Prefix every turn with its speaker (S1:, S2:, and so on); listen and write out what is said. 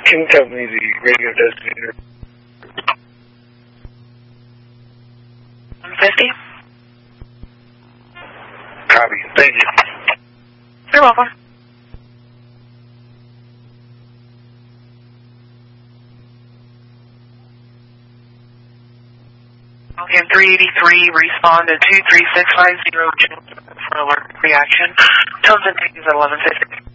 S1: Can you tell me the radio designator?
S2: 150.
S1: Copy. Thank you.
S2: You're welcome. Alien 383, respond to 23650 for alert reaction. Tones and is at 1150.